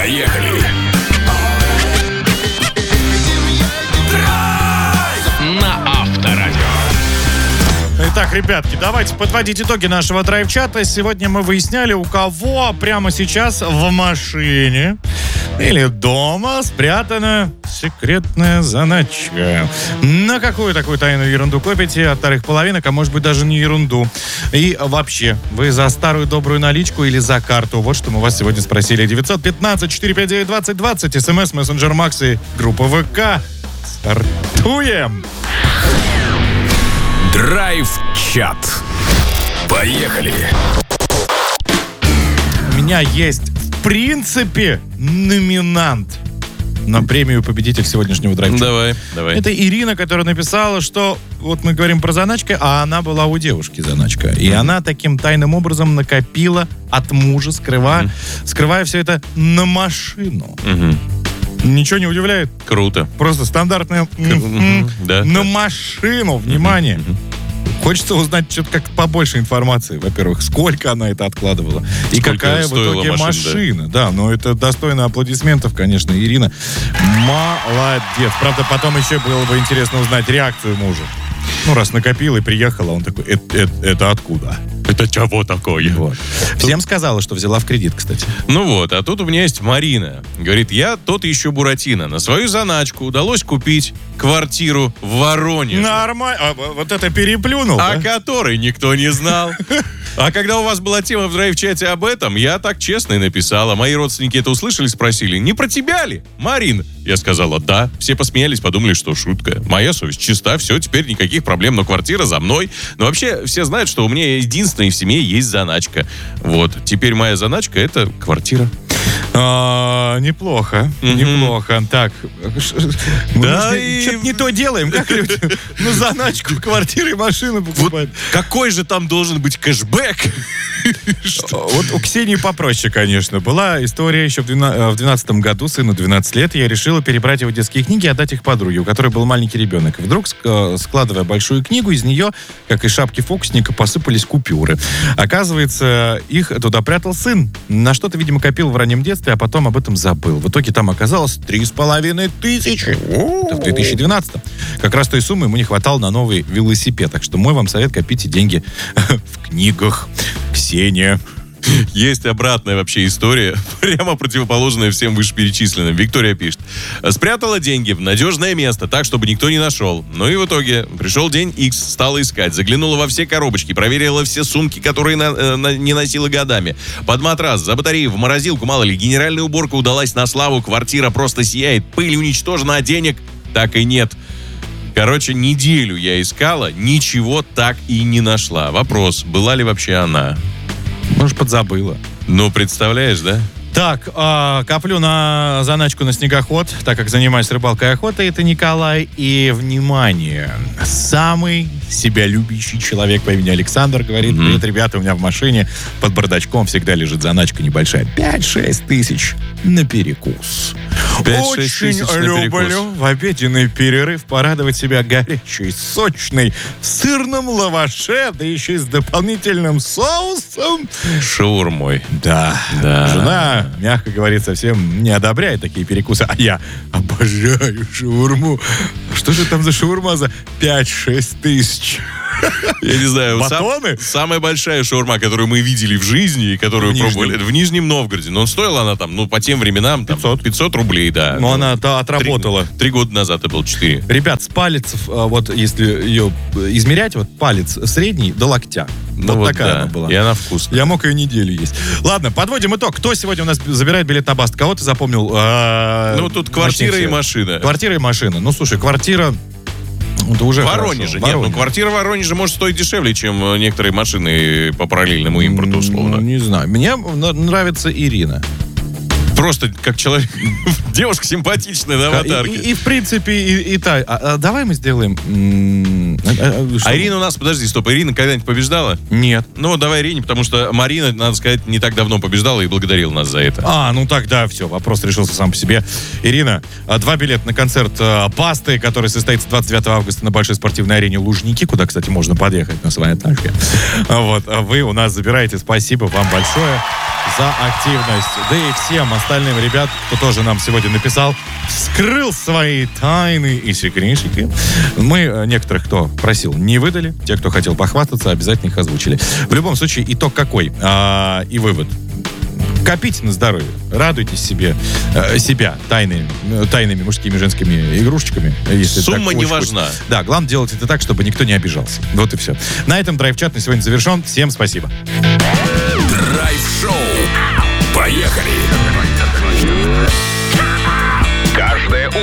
Поехали! Драйв на Авторадио. Итак, ребятки, давайте подводить итоги нашего драйв-чата. Сегодня мы выясняли, у кого прямо сейчас в машине или дома спрятана секретная заначка. На какую такую тайную ерунду копите от вторых половинок, а может быть даже не ерунду. И вообще, вы за старую добрую наличку или за карту? Вот что мы вас сегодня спросили. 915-459-2020, СМС, мессенджер Макс и группа ВК. Стартуем! Драйв-чат. Поехали! У меня есть, в принципе, номинант на премию «Победитель сегодняшнего драйв-чата». Давай. Это Ирина, которая написала, что вот мы говорим про заначку, а она была у девушки заначка. И она таким тайным образом накопила от мужа, скрывая все это на машину. Ничего не удивляет? Круто. Просто стандартная на машину. Внимание. Хочется узнать что-то как побольше информации. Во-первых, сколько она это откладывала и какая в итоге машина. Да, но это достойно аплодисментов, конечно, Ирина. Молодец. Правда, потом еще было бы интересно узнать реакцию мужа. Ну, раз накопил и приехала, он такой, это откуда? Это чего такое? Вот. Всем сказала, что взяла в кредит, кстати. Ну вот, а тут у меня есть Марина. Говорит, я тот еще Буратино. На свою заначку удалось купить квартиру в Воронеже. Нормально. Вот это переплюнул, о да? которой никто не знал. А когда у вас была тема в драйв-чате об этом, я так честно и написала. Мои родственники это услышали, спросили, не про тебя ли, Марин? Я сказала, да. Все посмеялись, подумали, что шутка. Моя совесть чиста, все, теперь никаких проблем, но квартира за мной. Но вообще все знают, что у меня единственная в семье есть заначка. Вот, теперь моя заначка — это квартира. Неплохо. Неплохо. Так, да, что-то не то делаем, как люди? Ну, заначку, квартиры и машины покупают. Вот какой же там должен быть кэшбэк? Вот у Ксении попроще, конечно. Была история еще в 2012 году. Сыну 12 лет. Я решила перебрать его детские книги и отдать их подруге, у которой был маленький ребенок. И вдруг, складывая большую книгу, из нее, как из шапки фокусника, посыпались купюры. Оказывается, их туда прятал сын. На что-то, видимо, копил в раннем детстве, а потом об этом забыл. В итоге там оказалось 3500. Это в 2012. Как раз той суммы ему не хватало на новый велосипед. Так что мой вам совет: копите деньги в книгах. Ксения. Есть обратная вообще история, прямо противоположная всем вышеперечисленным. Виктория пишет. Спрятала деньги в надежное место, так, чтобы никто не нашел. Ну и в итоге пришел день X, стала искать. Заглянула во все коробочки, проверила все сумки, которые не носила годами. Под матрас, за батарею, в морозилку, мало ли. Генеральная уборка удалась на славу, квартира просто сияет. Пыль уничтожена, а денег так и нет. Короче, неделю я искала, ничего так и не нашла. Вопрос, была ли вообще она? Может, подзабыла. Ну, представляешь, да? Так, коплю на заначку на снегоход, так как занимаюсь рыбалкой и охотой. Это Николай. И, внимание, самый себя любящий человек по имени Александр говорит: привет, ребята, у меня в машине под бардачком всегда лежит заначка небольшая. 5-6 тысяч на перекус. Очень люблю в обеденный перерыв порадовать себя горячей, сочной, в сырном лаваше, да еще и с дополнительным соусом. Шаурмой. Да. Жена, мягко говорит, совсем не одобряет такие перекусы, а я обожаю шаурму. Что же там за шаурма за 5-6 тысяч? Я не знаю. Батоны? Самая большая шаурма, которую мы видели в жизни и которую пробовали, в Нижнем Новгороде. Но стоила она там, ну, по тем временам, там, 500 рублей, да. Но она отработала. 3 года назад это было 4. Ребят, с палец, вот если ее измерять, вот палец средний до локтя. Ну вот такая она была. И она вкусная. Я мог ее неделю есть. Ладно, подводим итог. Кто сегодня у нас забирает билет на Баст? Кого ты запомнил? Ну, тут квартира и машина. Квартира и машина. Ну, слушай, квартира... Это уже в Воронеже. Нет, ну квартира в Воронеже может стоить дешевле, чем некоторые машины по параллельному импорту, условно. Не знаю. Мне нравится Ирина. Просто как человек, девушка симпатичная на аватарке. И в принципе, и та. Давай мы сделаем... А Ирина у нас, подожди, стоп, Ирина когда-нибудь побеждала? Нет. Ну, давай Ирине, потому что Марина, надо сказать, не так давно побеждала и благодарила нас за это. Ну тогда все, вопрос решился сам по себе. Ирина, 2 билета на концерт Басты, который состоится 29 августа на Большой спортивной арене Лужники, куда, кстати, можно подъехать на своей тачке. Вот, вы у нас забираете. Спасибо вам большое за активность. Да и всем остальным остальным ребят, кто тоже нам сегодня написал, вскрыл свои тайны и секретики. Мы некоторых, кто просил, не выдали. Те, кто хотел похвастаться, обязательно их озвучили. В любом случае, итог какой? И вывод. Копите на здоровье, радуйтесь себя тайными мужскими и женскими игрушечками. Если Сумма так не очень важна. хочется. Да, главное делать это так, чтобы никто не обижался. Вот и все. На этом драйв-чат на сегодня завершен. Всем спасибо. Драйв-шоу. Поехали. Каждое утро